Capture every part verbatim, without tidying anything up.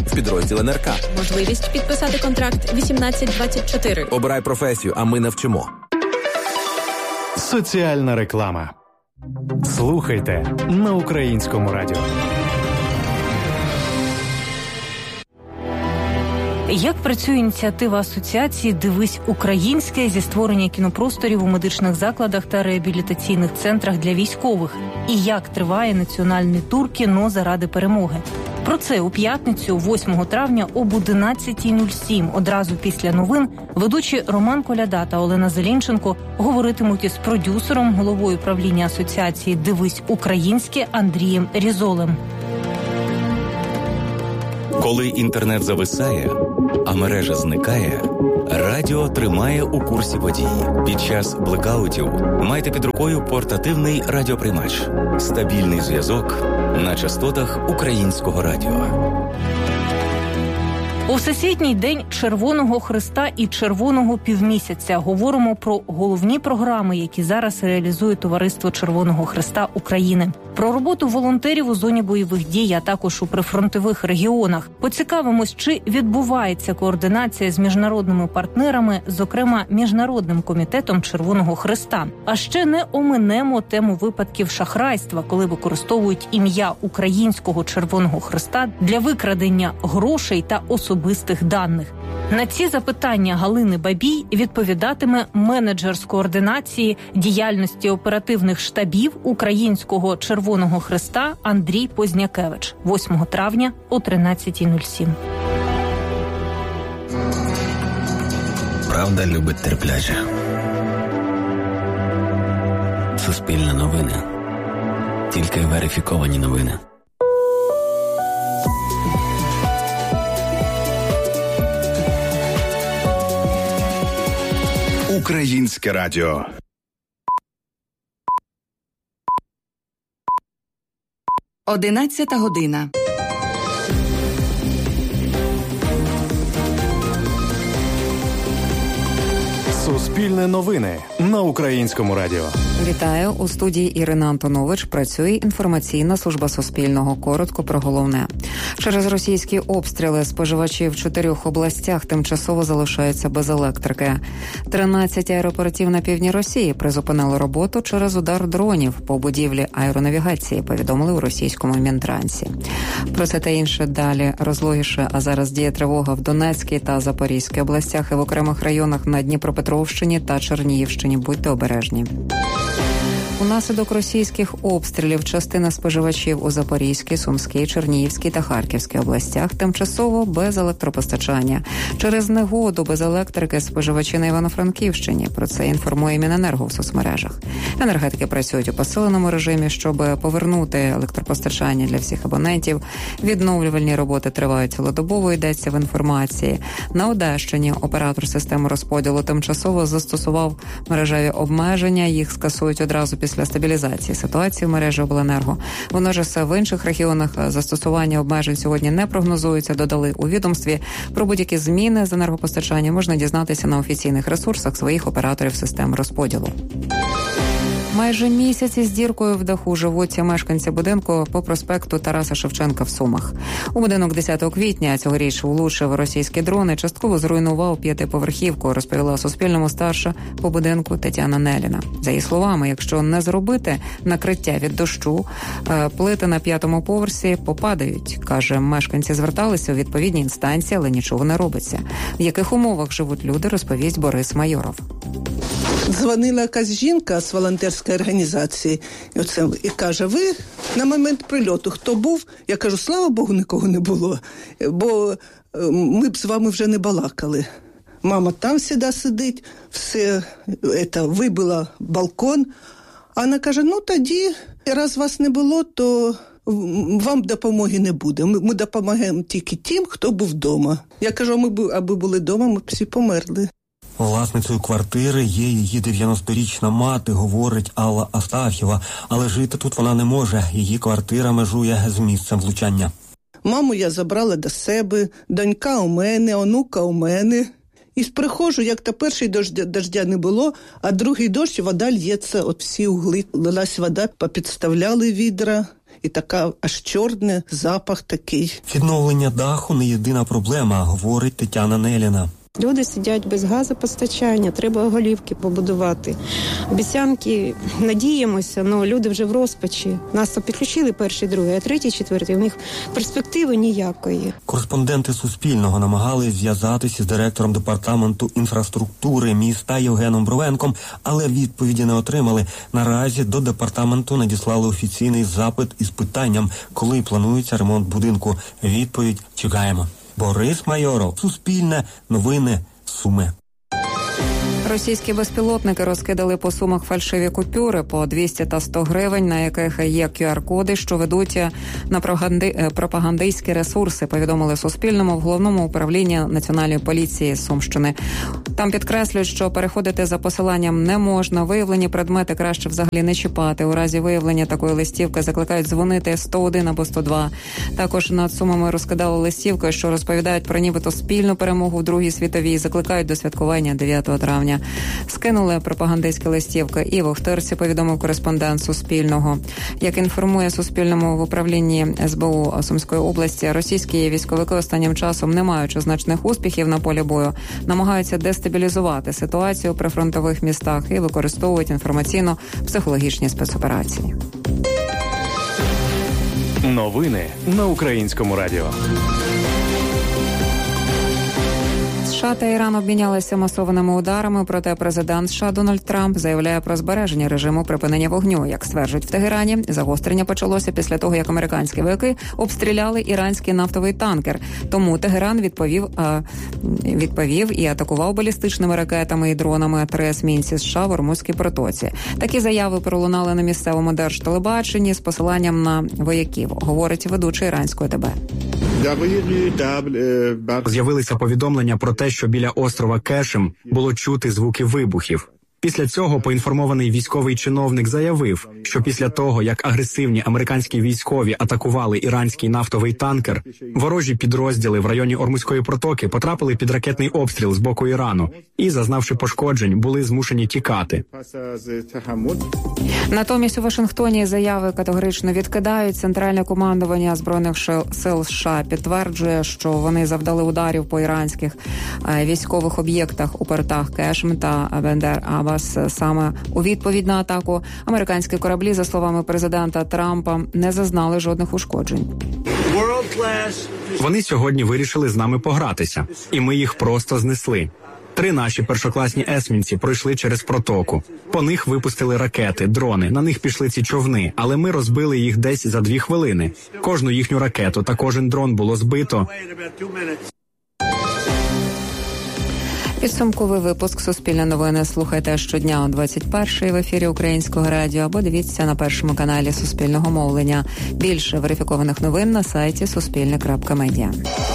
в підрозділ ен ер ка. Можливість підписати контракт вісімнадцять двадцять чотири. Обирай професію, а ми навчимо. Соціальна реклама. Слухайте на Українському радіо. Як працює ініціатива асоціації «Дивись українське» зі створення кінопросторів у медичних закладах та реабілітаційних центрах для військових? І як триває національний тур «Кіно заради перемоги»? Про це у п'ятницю, восьмого травня, об одинадцята нуль сім, одразу після новин, ведучі Роман Коляда та Олена Зелінченко говоритимуть із продюсером, головою правління асоціації «Дивись українське» Андрієм Різолем. Коли інтернет зависає, а мережа зникає, радіо тримає у курсі подій. Під час блекаутів майте під рукою портативний радіоприймач. Стабільний зв'язок на частотах Українського радіо. У Всесвітній день Червоного Хреста і Червоного Півмісяця говоримо про головні програми, які зараз реалізує Товариство Червоного Хреста України. Про роботу волонтерів у зоні бойових дій, а також у прифронтових регіонах. Поцікавимось, чи відбувається координація з міжнародними партнерами, зокрема Міжнародним комітетом Червоного Хреста. А ще не оминемо тему випадків шахрайства, коли використовують ім'я Українського Червоного Хреста для викрадення грошей та особистих даних. На ці запитання Галини Бабій відповідатиме менеджер з координації діяльності оперативних штабів Українського Червоного Хреста Андрій Познякевич восьмого травня о тринадцята нуль сім. Правда любить терпляче. Суспільне новини. Тільки верифіковані новини. Українське радіо. Одинадцята година. Суспільне новини на Українському радіо. Вітаю. У студії Ірина Антонович. Працює інформаційна служба Суспільного. Коротко про головне. Через російські обстріли споживачі в чотирьох областях тимчасово залишаються без електрики. тринадцять аеропортів на півдні Росії призупинили роботу через удар дронів по будівлі аеронавігації, повідомили у російському Мінтрансі. Про це та інше далі розлогіше, а зараз діє тривога в Донецькій та Запорізькій областях і в окремих районах на Дніпропетровщині та Чернігівщині. Будьте обережні. Унаслідок російських обстрілів частина споживачів у Запорізькій, Сумській, Чернігівській та Харківській областях тимчасово без електропостачання. Через негоду без електрики споживачі на Івано-Франківщині. Про це інформує Міненерго в соцмережах. Енергетики працюють у посиленому режимі, щоб повернути електропостачання для всіх абонентів. Відновлювальні роботи тривають цілодобово, йдеться в інформації. На Одещині оператор системи розподілу тимчасово застосував мережеві обмеження. Їх скасують одразу після після стабілізації ситуації в мережі обленерго. Водночас в інших регіонах застосування обмежень сьогодні не прогнозується, додали у відомстві. Про будь-які зміни з енергопостачання можна дізнатися на офіційних ресурсах своїх операторів систем розподілу. Майже місяць із діркою в даху живуть мешканці будинку по проспекту Тараса Шевченка в Сумах. У будинок десятого квітня цьогоріч влучив російський дрон і частково зруйнував п'ятиповерхівку, розповіла Суспільному старша по будинку Тетяна Неліна. За її словами, якщо не зробити накриття від дощу, плити на п'ятому поверсі попадають. Каже, мешканці зверталися у відповідні інстанції, але нічого не робиться. В яких умовах живуть люди, розповість Борис Майоров. Дзвонила якась жінка з волонтерської організації і, оце, і каже, ви на момент прильоту хто був? Я кажу, слава Богу, нікого не було, бо ми б з вами вже не балакали. Мама там завжди сидить, все це, вибила балкон. А вона каже, ну тоді, раз вас не було, то вам допомоги не буде. Ми, ми допомагаємо тільки тим, хто був вдома. Я кажу, ми б, аби були вдома, ми б всі померли. Власницею квартири є її дев'яносторічна мати, говорить Алла Астаф'єва, але жити тут вона не може. Її квартира межує з місцем влучання. Маму я забрала до себе, донька у мене, онука у мене. І приходжу, як то перший дощ, дождя не було, а другий дощ, вода лється, от всі угли, лилась вода, попідставляли відра. і така аж чорний запах такий. Відновлення даху не єдина проблема, говорить Тетяна Неліна. Люди сидять без газопостачання, треба голівки побудувати. Обіцянки, надіємося, але люди вже в розпачі. Нас підключили перший, другий, а третій, четвертий, у них перспективи ніякої. Кореспонденти Суспільного намагалися зв'язатися з директором департаменту інфраструктури міста Євгеном Бровенком, але відповіді не отримали. Наразі до департаменту надіслали офіційний запит із питанням, коли планується ремонт будинку. Відповідь чекаємо. Борис Майоров, Суспільне, новини, Суми. Російські безпілотники розкидали по Сумах фальшиві купюри по двісті та сто гривень, на яких є кю ар-коди, що ведуть на пропагандистські ресурси, повідомили Суспільному в Головному управлінні Національної поліції Сумщини. Там підкреслюють, що переходити за посиланням не можна, виявлені предмети краще взагалі не чіпати. У разі виявлення такої листівки закликають дзвонити сто один або сто два. Також над Сумами розкидали листівки, що розповідають про нібито спільну перемогу в Другій світовій, закликають до святкування дев'ятого травня. Скинули пропагандистські листівки і в Охтирці, повідомив кореспондент Суспільного. Як інформує Суспільному в управлінні ес бе у Сумської області, російські військовики останнім часом, не маючи значних успіхів на полі бою, намагаються дестабілізувати ситуацію при фронтових містах і використовують інформаційно-психологічні спецоперації. Новини на Українському радіо. США та Іран обмінялися масованими ударами, проте президент США Дональд Трамп заявляє про збереження режиму припинення вогню. Як стверджують в Тегерані, загострення почалося після того, як американські вояки обстріляли іранський нафтовий танкер. Тому Тегеран відповів, а, відповів і атакував балістичними ракетами і дронами три есмінці США в Ормузькій протоці. Такі заяви пролунали на місцевому держтелебаченні з посиланням на вояків, говорить ведучий іранської ТБ. З'явилися повідомлення про те, що біля острова Кешем було чути звуки вибухів. Після цього поінформований військовий чиновник заявив, що після того, як агресивні американські військові атакували іранський нафтовий танкер, ворожі підрозділи в районі Ормузької протоки потрапили під ракетний обстріл з боку Ірану і, зазнавши пошкоджень, були змушені тікати. Натомість у Вашингтоні заяви категорично відкидають. Центральне командування Збройних сил США підтверджує, що вони завдали ударів по іранських військових об'єктах у портах Кешм та Бендер-Абас. Саме у відповідь на атаку американські кораблі, за словами президента Трампа, не зазнали жодних ушкоджень. Вони сьогодні вирішили з нами погратися, і ми їх просто знесли. Три наші першокласні есмінці пройшли через протоку. По них випустили ракети, дрони, на них пішли ці човни, але ми розбили їх десь за дві хвилини. Кожну їхню ракету та кожен дрон було збито. Підсумковий випуск «Суспільне новини» слухайте щодня о двадцять першій в ефірі Українського радіо або дивіться на першому каналі Суспільного мовлення. Більше верифікованих новин на сайті суспільне крапка медіа.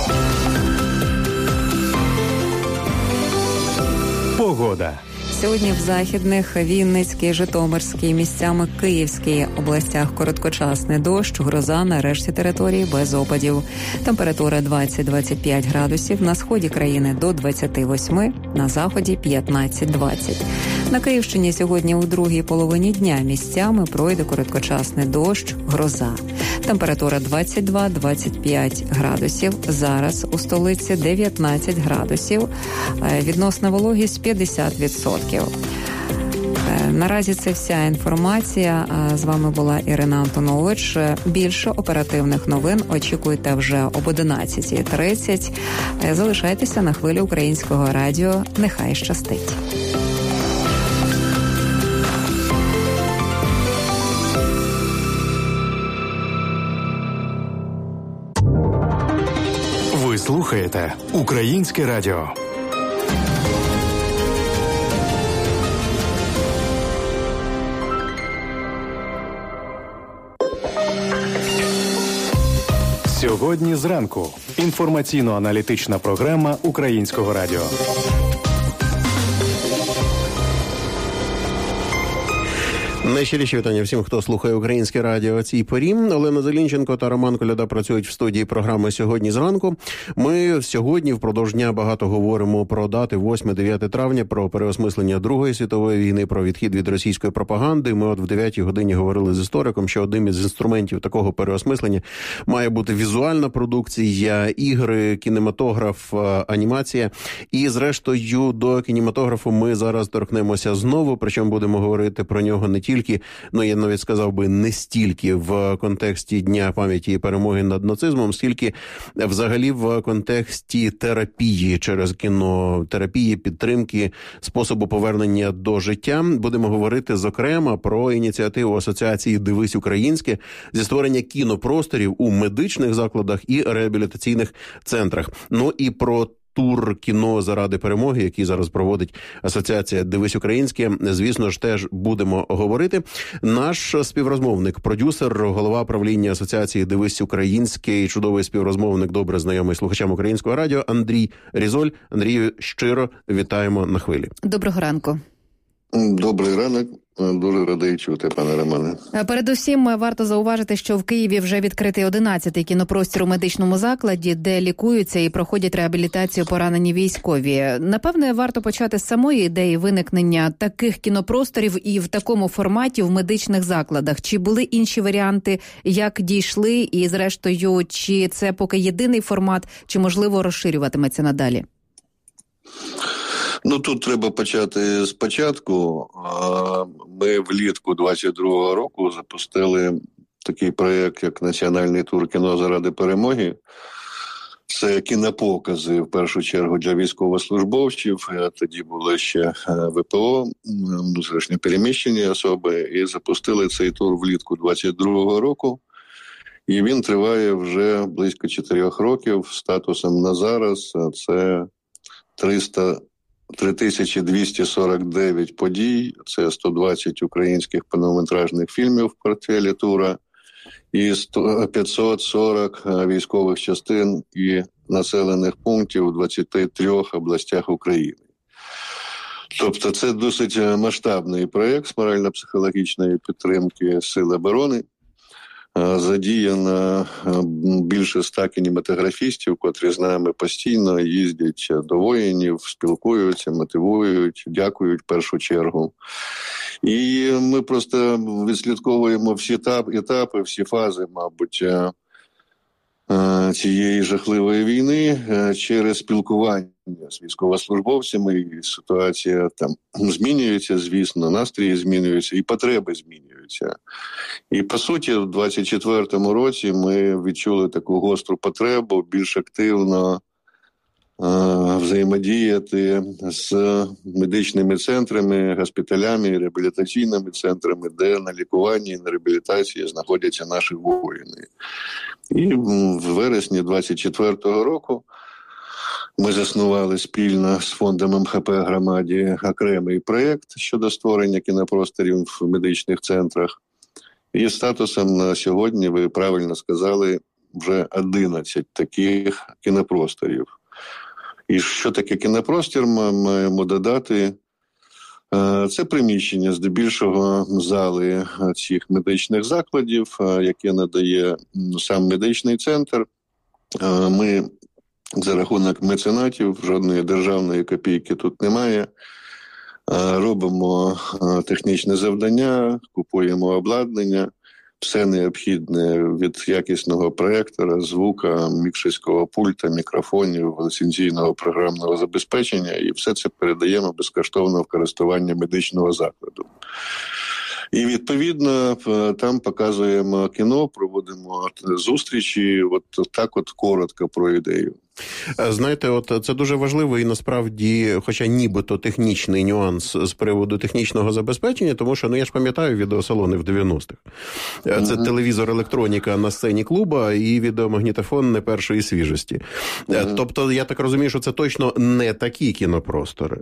Погода. Сьогодні в Західних, Вінницькій, Житомирській, місцями Київській областях короткочасний дощ, гроза на решті території без опадів. Температура двадцять - двадцять п'ять градусів, на сході країни до двадцять восьми, на заході п'ятнадцять - двадцять. На Київщині сьогодні у другій половині дня місцями пройде короткочасний дощ, гроза. Температура двадцять два - двадцять п'ять градусів, зараз у столиці дев'ятнадцять градусів, відносна вологість п'ятдесят відсотків. Наразі це вся інформація. З вами була Ірина Антонович. Більше оперативних новин очікуйте вже об одинадцятій тридцять. Залишайтеся на хвилі Українського радіо. Нехай щастить. Ви слухаєте Українське радіо. Сьогодні зранку. Інформаційно-аналітична програма Українського радіо. Найщиріші вітання всім, хто слухає Українське радіо о цій порі. Олена Зелінченко та Роман Коляда працюють в студії програми «Сьогодні зранку». Ми сьогодні впродовж дня багато говоримо про дати восьме-дев'яте травня, про переосмислення Другої світової війни, про відхід від російської пропаганди. Ми от в дев'ятій годині говорили з істориком, що одним із інструментів такого переосмислення має бути візуальна продукція, ігри, кінематограф, анімація. І зрештою до кінематографу ми зараз торкнемося знову, причому будемо говорити про нього не тільки Тільки, ну я навіть сказав би, не стільки в контексті Дня пам'яті і перемоги над нацизмом, скільки взагалі в контексті терапії через кіно, терапії, підтримки, способу повернення до життя. Будемо говорити, зокрема, про ініціативу Асоціації «Дивись українське» зі створення кінопросторів у медичних закладах і реабілітаційних центрах. Ну і про тур кіно заради перемоги, який зараз проводить Асоціація «Дивись українське», звісно ж, теж будемо говорити. Наш співрозмовник, продюсер, голова правління Асоціації «Дивись українське» і чудовий співрозмовник, добре знайомий слухачам Українського радіо, Андрій Різоль. Андрію, щиро вітаємо на хвилі. Доброго ранку. Добрий ранок. Дуже радий чути, пане Романе. Передусім, варто зауважити, що в Києві вже відкритий одинадцятий кінопростір у медичному закладі, де лікуються і проходять реабілітацію поранені військові. Напевне, варто почати з самої ідеї виникнення таких кінопросторів і в такому форматі в медичних закладах. Чи були інші варіанти, як дійшли, і зрештою, чи це поки єдиний формат, чи, можливо, розширюватиметься надалі? Ну, тут треба почати спочатку. Ми влітку двадцять другого року запустили такий проєкт, як «Національний тур кіно заради перемоги». Це кінопокази, в першу чергу, для військовослужбовців. Тоді було ще ВПО, внутрішньо переміщені особи, і запустили цей тур влітку двадцять другого року. І він триває вже близько чотирьох років. Статусом на зараз це триста три тисячі двісті сорок дев'ять подій, це сто двадцять українських повнометражних фільмів в портфелі тура і п'ятсот сорок військових частин і населених пунктів у двадцяти трьох областях України. Тобто це досить масштабний проєкт з морально-психологічної підтримки Сил оборони. Задіяно більше ста кінематографістів, котрі з нами постійно їздять до воїнів, спілкуються, мотивують, дякують в першу чергу. І ми просто відслідковуємо всі етапи, всі фази, мабуть, цієї жахливої війни через спілкування з військовослужбовцями. І ситуація там змінюється, звісно, настрої змінюються і потреби змінюються. І, по суті, в двадцять четвертому році ми відчули таку гостру потребу більш активно е- взаємодіяти з медичними центрами, госпіталями, реабілітаційними центрами, де на лікуванні і на реабілітації знаходяться наші воїни. І в вересні двадцять четвертого року ми заснували спільно з фондом ем ха пе «Громаді» окремий проєкт щодо створення кінопросторів в медичних центрах. І статусом на сьогодні, ви правильно сказали, вже одинадцять таких кінопросторів. І що таке кінопростір, ми маємо додати. Це приміщення, здебільшого зали цих медичних закладів, яке надає сам медичний центр. Ми за рахунок меценатів, жодної державної копійки тут немає. Робимо технічне завдання, купуємо обладнання, все необхідне від якісного проєктора, звука, мікшерського пульта, мікрофонів, ліцензійного програмного забезпечення, і все це передаємо безкоштовно в користування медичного закладу. І, відповідно, там показуємо кіно, проводимо зустрічі, от так от коротко про ідею. Знаєте, от це дуже важливий і насправді, хоча нібито технічний нюанс з приводу технічного забезпечення, тому що, ну я ж пам'ятаю відеосалони в дев'яностих. Це uh-huh. телевізор, електроніка на сцені клуба і відеомагнітофон не першої свіжості. Uh-huh. Тобто, я так розумію, що це точно не такі кінопростори.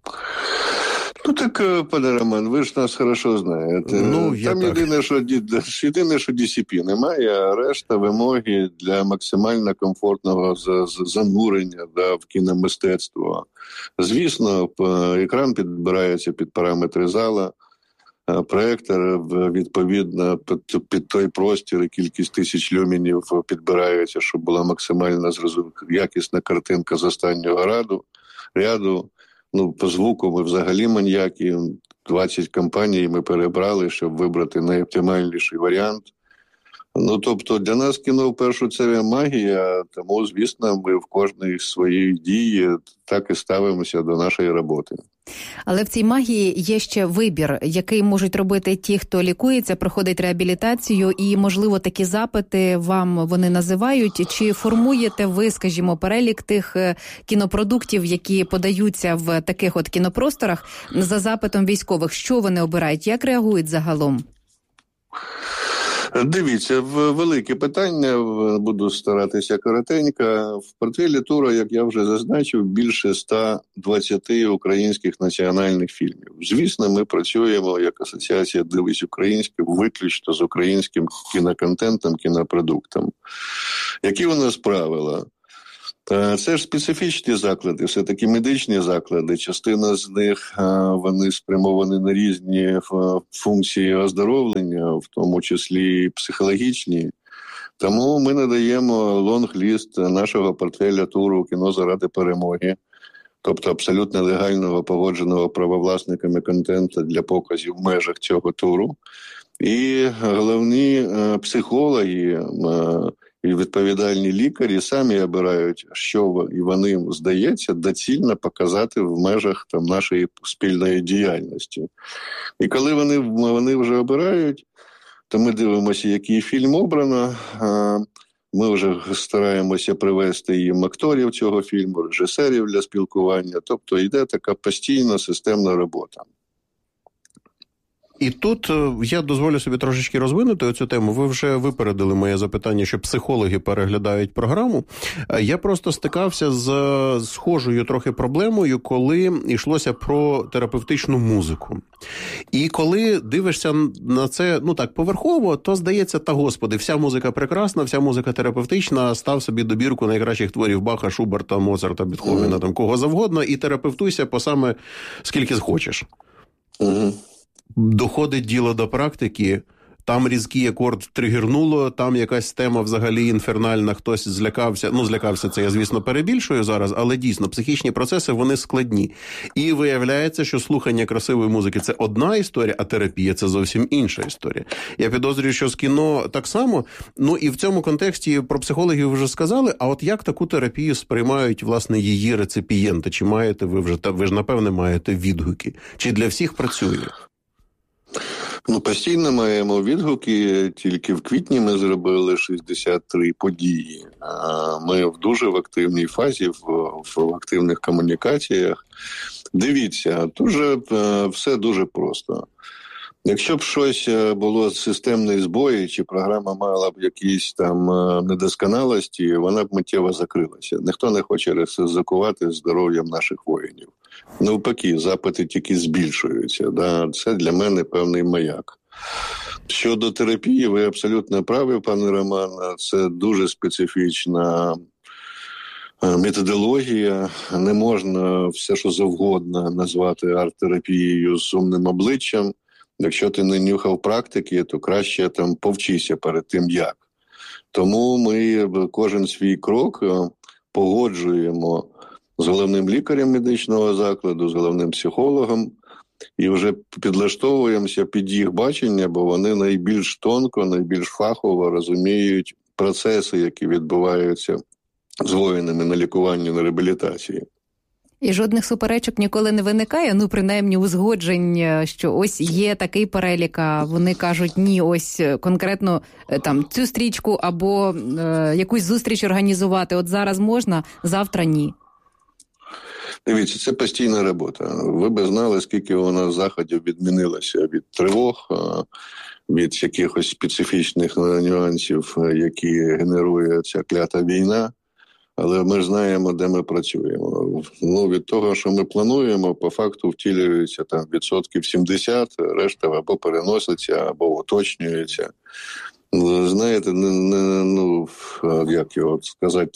Ну так, пане Роман, ви ж нас хорошо знаєте. Ну, Там єдине, що, єдине, що ді сі пі немає, а решта вимоги для максимально комфортного занурення да, в кіномистецтво. Звісно, екран підбирається під параметри зала, проектор, відповідно, під, під той простір і кількість тисяч люмінів підбирається, щоб була максимально якісна картинка з останнього ряду. ряду. Ну, по звуку ми взагалі маньяки. двадцять компаній ми перебрали, щоб вибрати найоптимальніший варіант. Ну, тобто, для нас кіно, в першу це магія, тому, звісно, ми в кожній своїй дії так і ставимося до нашої роботи. Але в цій магії є ще вибір, який можуть робити ті, хто лікується, проходить реабілітацію, і, можливо, такі запити вам вони називають. Чи формуєте ви, скажімо, перелік тих кінопродуктів, які подаються в таких от кінопросторах за запитом військових? Що вони обирають? Як реагують загалом? Дивіться, велике питання, буду старатися коротенько. В портфелі тура, як я вже зазначив, більше ста двадцяти українських національних фільмів. Звісно, ми працюємо як асоціація «Дивись українське» виключно з українським кіноконтентом, кінопродуктом. Які у нас правила? Це ж специфічні заклади, все-таки медичні заклади. Частина з них, вони спрямовані на різні функції оздоровлення, в тому числі і психологічні. Тому ми надаємо лонг-ліст нашого портфеля туру «Кіно заради перемоги», тобто абсолютно легального, погодженого правовласниками контенту для показів в межах цього туру. І головні психологи і відповідальні лікарі самі обирають, що і вони, здається, доцільно показати в межах там нашої спільної діяльності. І коли вони, вони вже обирають, то ми дивимося, який фільм обрано. Ми вже стараємося привести їм акторів цього фільму, режисерів для спілкування. Тобто йде така постійна системна робота. І тут я дозволю собі трошечки розвинути цю тему. Ви вже випередили моє запитання, що психологи переглядають програму. Я просто стикався з схожою трохи проблемою, коли йшлося про терапевтичну музику. І коли дивишся на це, ну так, поверхово, то здається, та господи, вся музика прекрасна, вся музика терапевтична, став собі добірку найкращих творів Баха, Шуберта, Моцарта, Бетховена, там кого завгодно, і терапевтуйся по саме скільки захочеш. Угу. Доходить діло до практики, там різкий акорд тригернуло, там якась тема взагалі інфернальна, хтось злякався. Ну, злякався, це я, звісно, перебільшую зараз, але дійсно, психічні процеси, вони складні. І виявляється, що слухання красивої музики – це одна історія, а терапія – це зовсім інша історія. Я підозрюю, що з кіно так само. Ну, і в цьому контексті про психологів вже сказали, а от як таку терапію сприймають, власне, її реципієнти? Чи маєте ви вже, ви ж, напевне, маєте відгуки? Чи для всіх працює? Ну, постійно маємо відгуки. Тільки в квітні ми зробили шістдесят три події. Ми в дуже в активній фазі, в, в активних комунікаціях. Дивіться, дуже, все дуже просто. Якщо б щось було системний збой, чи програма мала б якісь там недосконалості, вона б миттєво закрилася. Ніхто не хоче ризикувати здоров'ям наших воїнів. Навпаки, запити тільки збільшуються. Да? Це для мене певний маяк. Щодо терапії, ви абсолютно праві, пане Роман. Це дуже специфічна методологія. Не можна все, що завгодно назвати арт-терапією з сумним обличчям. Якщо ти не нюхав практики, то краще там повчися перед тим, як. Тому ми кожен свій крок погоджуємо з головним лікарем медичного закладу, з головним психологом, і вже підлаштовуємося під їх бачення, бо вони найбільш тонко, найбільш фахово розуміють процеси, які відбуваються з воїнами на лікуванні, на реабілітації. І жодних суперечок ніколи не виникає, ну, принаймні, узгоджень, що ось є такий перелік, а вони кажуть, ні, ось конкретно там цю стрічку або е, якусь зустріч організувати, от зараз можна, завтра ні. Дивіться, це постійна робота. Ви б знали, скільки у нас заходів відмінилося від тривог, від якихось специфічних нюансів, які генерує ця клята війна. Але ми ж знаємо, де ми працюємо. Ну, від того, що ми плануємо, по факту втілюється там відсотків сімдесят, решта або переноситься, або уточнюється. Знаєте, не, не, ну, як його сказати,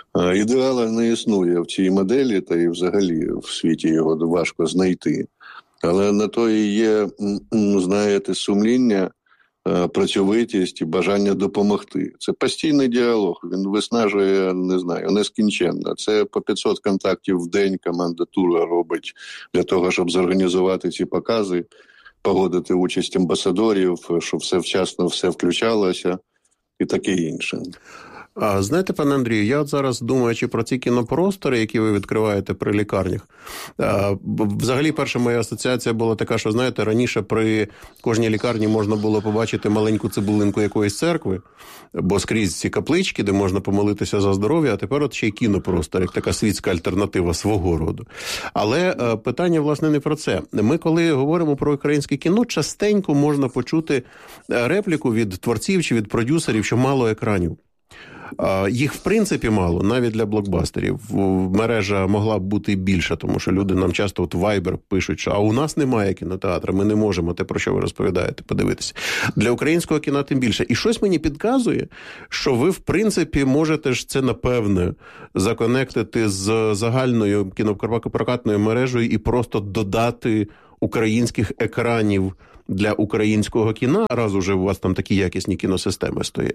ідеала не існує в цій моделі, та і взагалі в світі його важко знайти. Але на то і є, знаєте, сумління, працьовитість і бажання допомогти. Це постійний діалог, він виснажує, не знаю, нескінченно. Це по п'ятсот контактів в день команда тура робить для того, щоб зорганізувати ці покази, погодити участь амбасадорів, щоб все вчасно все включалося і таке інше. А знаєте, пане Андрію, я от зараз, думаючи про ці кінопростори, які ви відкриваєте при лікарнях, взагалі перша моя асоціація була така, що, знаєте, раніше при кожній лікарні можна було побачити маленьку цибулинку якоїсь церкви, бо скрізь ці каплички, де можна помолитися за здоров'я, а тепер от ще й кінопростор, як така світська альтернатива свого роду. Але питання, власне, не про це. Ми, коли говоримо про українське кіно, частенько можна почути репліку від творців чи від продюсерів, що мало екранів. Їх, в принципі, мало, навіть для блокбастерів. Мережа могла б бути більша, тому що люди нам часто от Viber пишуть, що а у нас немає кінотеатру, ми не можемо те, про що ви розповідаєте, подивитися. Для українського кіно тим більше. І щось мені підказує, що ви, в принципі, можете ж це, напевне, законектити з загальною кінопрокатною мережею і просто додати українських екранів для українського кіна, раз уже у вас там такі якісні кіносистеми стоять.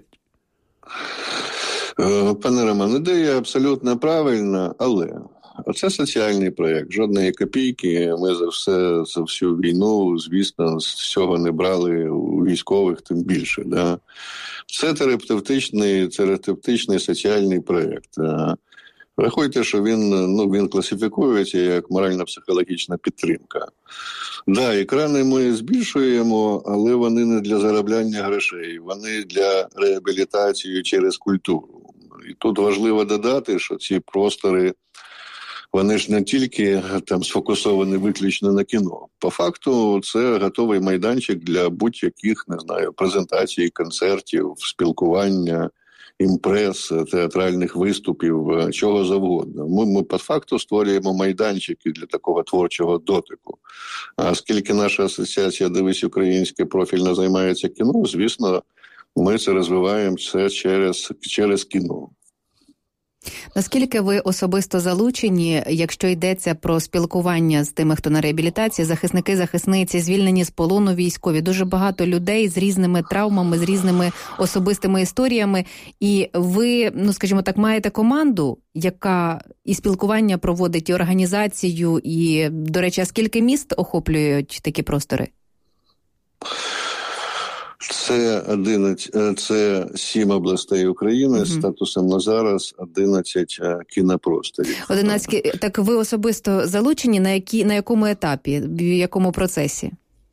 Пане Роман, ідея абсолютно правильна, але це соціальний проєкт, жодної копійки. Ми за все, за всю війну, звісно, з всього не брали у військових, тим більше. Да? Це терапевтичний, терапевтичний соціальний проєкт. Врахуйте, що він, ну, він класифікується як морально-психологічна підтримка. Да, екрани ми збільшуємо, але вони не для заробляння грошей, вони для реабілітації через культуру. І тут важливо додати, що ці простори, вони ж не тільки там сфокусовані виключно на кіно. По факту це готовий майданчик для будь-яких, не знаю, презентацій, концертів, спілкування, імпрес, театральних виступів, чого завгодно. Ми, ми по факту створюємо майданчики для такого творчого дотику. А оскільки наша асоціація «Дивись українське» профільно займається кіно, звісно, ми це розвиваємо це через, через кіно. Наскільки ви особисто залучені, якщо йдеться про спілкування з тими, хто на реабілітації, захисники, захисниці, звільнені з полону військові, дуже багато людей з різними травмами, з різними особистими історіями, і ви, ну скажімо так, маєте команду, яка і спілкування проводить, і організацію, і, до речі, а скільки міст охоплюють такі простори? Це одинадцять, це сім областей України, mm-hmm. статусом на зараз одинадцять кінопросторів. одинадцять, так ви особисто залучені на які, на якому етапі, в якому процесі?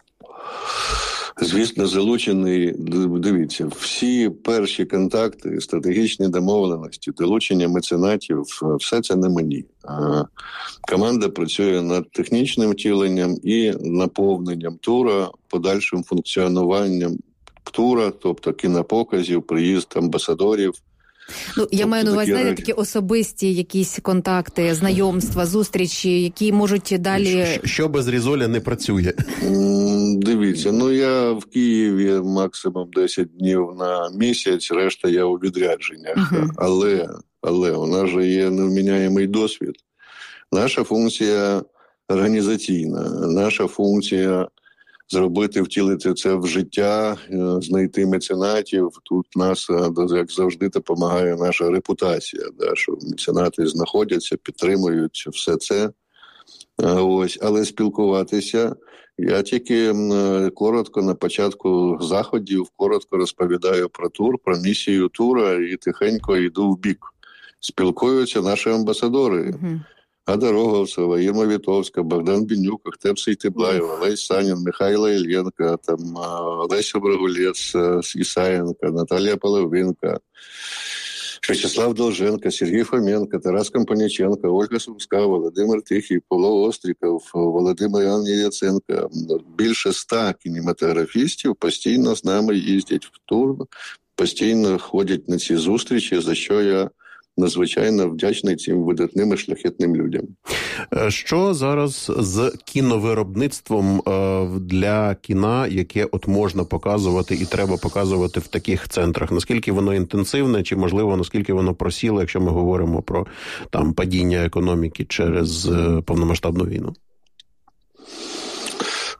Звісно, залучений, дивіться, всі перші контакти, стратегічні домовленості, долучення меценатів, все це не мені. Команда працює над технічним втіленням і наповненням тура, подальшим функціонуванням тура, тобто кінопоказів, приїзд амбасадорів. Ну, я тобто, маю на увазі, знаєте, речі. Такі особисті якісь контакти, знайомства, зустрічі, які можуть далі... Що, що без Різоля не працює? Дивіться, ну я в Києві максимум десять днів на місяць, решта я у відрядженнях. Uh-huh. Але, але у нас же є невміняємий досвід. Наша функція організаційна, наша функція зробити, втілити це в життя, знайти меценатів. Тут нас, як завжди, допомагає наша репутація, да, що меценати знаходяться, підтримують все це. Ось, але спілкуватися. Я тільки коротко на початку заходів, коротко розповідаю про тур, про місію тура і тихенько йду в бік. Спілкуються наші амбасадори. Uh-huh. Ада Роговцева, Ірма Вітовська, Богдан Бенюк, Ахтем Сейтеблаєв, Олесь Санін, Михайло Іллєнко, там, Олеся Брагулець, Ісаєнко, Наталія Половинка, Вячеслав Долженко, Сергій Фоменко, Тарас Компаніченко, Ольга Сумська, Володимир Тихий, Павло Остріков, Володимир Ян Яценко. Більше ста кінематографістів постійно з нами їздять в тур, постійно ходять на ці зустрічі, за що я надзвичайно вдячний цим видатним і шляхетним людям. Що зараз з кіновиробництвом для кіна, яке от можна показувати і треба показувати в таких центрах? Наскільки воно інтенсивне, чи, можливо, наскільки воно просіло, якщо ми говоримо про там падіння економіки через повномасштабну війну?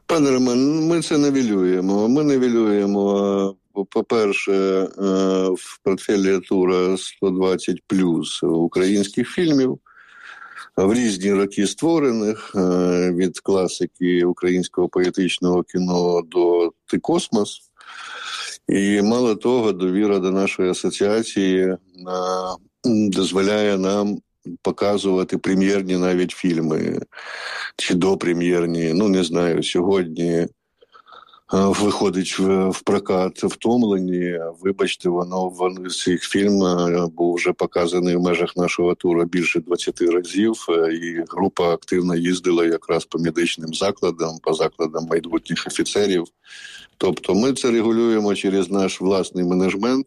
Пане Роман, ми це нівелюємо. Ми нівелюємо, по-перше, в портфелі тура сто двадцять плюс українських фільмів, в різні роки створених, від класики українського поетичного кіно до «Ти космос». І мало того, довіра до нашої асоціації дозволяє нам показувати прем'єрні навіть фільми, чи допрем'єрні, ну не знаю, сьогодні виходить в, в прокат «Втомлені». Вибачте, воно, воно цей фільм був вже показаний в межах нашого туру більше двадцять разів, і група активно їздила якраз по медичним закладам, по закладам майбутніх офіцерів. Тобто ми це регулюємо через наш власний менеджмент,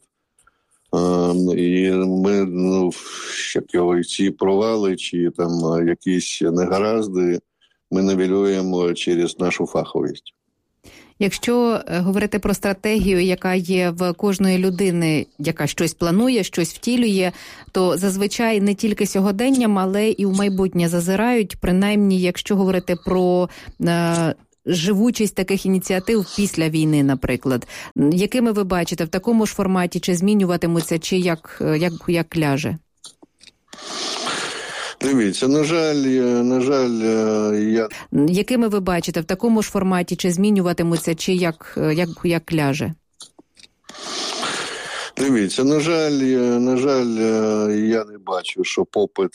і ми, ну, як його, ці провали, чи там якісь негаразди, ми нівелюємо через нашу фаховість. Якщо говорити про стратегію, яка є в кожної людини, яка щось планує, щось втілює, то зазвичай не тільки сьогоденням, але і в майбутнє зазирають, принаймні, якщо говорити про е, живучість таких ініціатив після війни, наприклад. Якими ви бачите, в такому ж форматі, чи змінюватимуться, чи як, як, як ляже? Дивіться, на жаль, на жаль, я... Якими ви бачите, в такому ж форматі, чи змінюватимуться, чи як, як, як ляже? Дивіться, на жаль, на жаль, я не бачу, що попит